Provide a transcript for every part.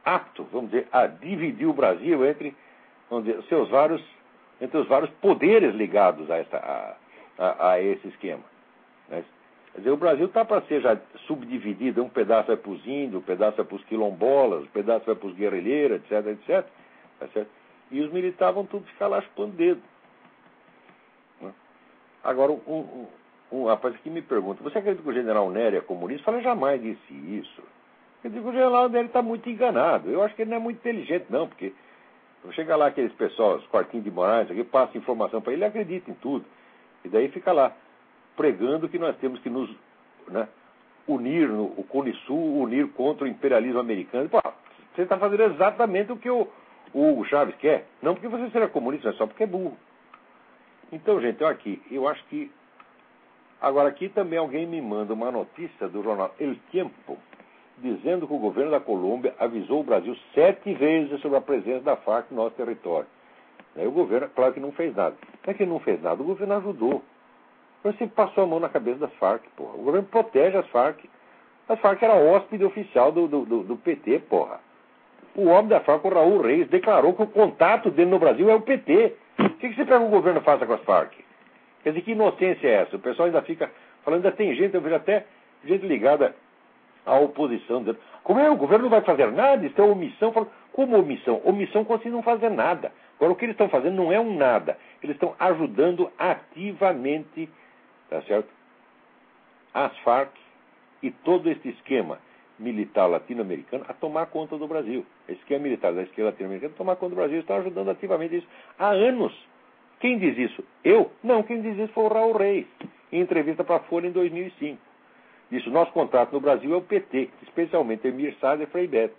apto, vamos dizer, a dividir o Brasil entre, vamos dizer, entre os vários poderes ligados a esse esquema. Né? Quer dizer, o Brasil está para ser já subdividido, um pedaço vai para os índios, um pedaço vai para os quilombolas, um pedaço vai para os guerrilheiros, etc, etc. Tá certo? E os militares vão tudo ficar lá chupando dedo. Né? Agora, um rapaz aqui me pergunta, você acredita que o general Nery é comunista? Fala, jamais disse isso. Eu digo, o general Nery está muito enganado. Eu acho que ele não é muito inteligente, não, porque chega lá aqueles pessoal, os quartinhos de Moraes, aqui, passa informação para ele acredita em tudo. E daí fica lá, pregando que nós temos que nos, né, unir, o Cone Sul, unir contra o imperialismo americano. Pô, você está fazendo exatamente o que o Hugo Chávez quer. Não porque você seja comunista, mas só porque é burro. Então, gente, eu acho que... Agora, aqui também alguém me manda uma notícia do jornal El Tiempo, dizendo que o governo da Colômbia avisou o Brasil 7 vezes sobre a presença da FARC no nosso território. Aí o governo, claro que não fez nada. Não é que não fez nada, o governo ajudou. Você passou a mão na cabeça das FARC, porra. O governo protege as FARC. As FARC era hóspede oficial do PT, porra. O homem da FARC, o Raul Reis, declarou que o contato dele no Brasil é o PT. O que você pega que o governo faça com as FARC? Quer dizer, que inocência é essa? O pessoal ainda fica falando, ainda tem gente, eu vejo até gente ligada à oposição, dizendo, como é, o governo não vai fazer nada, isso é omissão. Falo, como omissão? Omissão consiste em não fazer nada. Agora, o que eles estão fazendo não é um nada. Eles estão ajudando ativamente, tá certo, as FARC e todo esse esquema militar latino-americano a tomar conta do Brasil. Esse esquema militar da esquerda latino-americana a tomar conta do Brasil. Estão ajudando ativamente isso há anos. Quem diz isso? Eu? Não, quem diz isso foi o Raul Reis, em entrevista para a Folha em 2005. Disse, o nosso contrato no Brasil é o PT, especialmente Emir Saad e Frei Beto.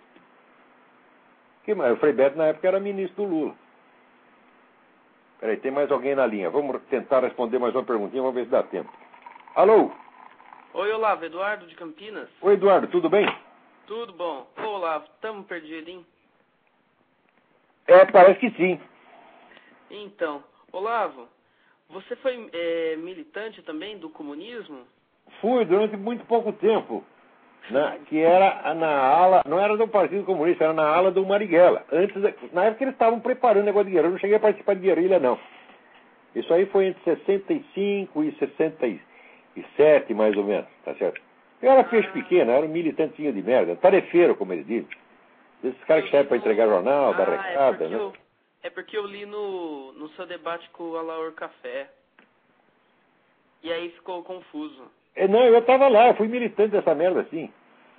O Frei Beto, na época, era ministro do Lula. Peraí, tem mais alguém na linha. Vamos tentar responder mais uma perguntinha, vamos ver se dá tempo. Alô? Oi, Olavo, Eduardo de Campinas. Oi, Eduardo, tudo bem? Tudo bom. Ô, Olavo, estamos perdidos, hein? Parece que sim. Então, Olavo, você foi militante também do comunismo? Fui, durante muito pouco tempo. Que era na ala, não era do Partido Comunista, era na ala do Marighella. Na época eles estavam preparando o negócio de guerrilha, eu não cheguei a participar de guerrilha, não. Isso aí foi entre 65 e 67, mais ou menos, tá certo? Eu era peixe pequeno, era um militantezinho de merda, tarefeiro, como eles dizem. Esses caras que saem para entregar jornal, dar recada, né? É porque eu li no seu debate com o Alaor Café. E aí ficou confuso. Não, eu estava lá, eu fui militante dessa merda, assim.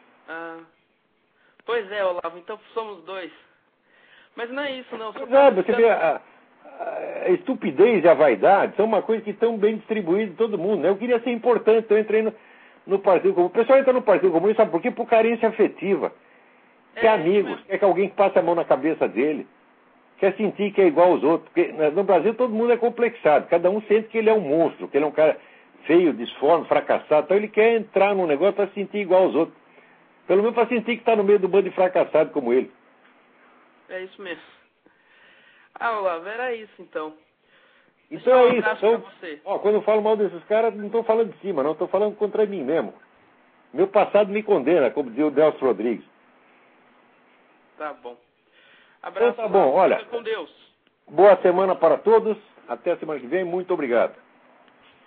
Pois é, Olavo, então somos dois. Mas não é isso, não. Você vê, a estupidez e a vaidade são uma coisa que estão bem distribuídas em todo mundo, né? Eu queria ser importante, então eu entrei no Partido Comunista. O pessoal entra no Partido Comunista, sabe por quê? Por carência afetiva. Quer amigos, quer que alguém passe a mão na cabeça dele. Quer sentir que é igual aos outros. Porque no Brasil todo mundo é complexado. Cada um sente que ele é um monstro, que ele é um cara feio, disforme, fracassado. Então ele quer entrar num negócio para se sentir igual aos outros. Pelo menos para sentir que está no meio do bando de fracassado como ele. É isso mesmo. Olavo, era isso então. Então é isso. Então, quando eu falo mal desses caras, não estou falando de cima, não. Estou falando contra mim mesmo. Meu passado me condena, como dizia o Delcio Rodrigues. Tá bom. Abraço. Então tá bom, olha. Fica com Deus. Boa semana para todos. Até a semana que vem. Muito obrigado.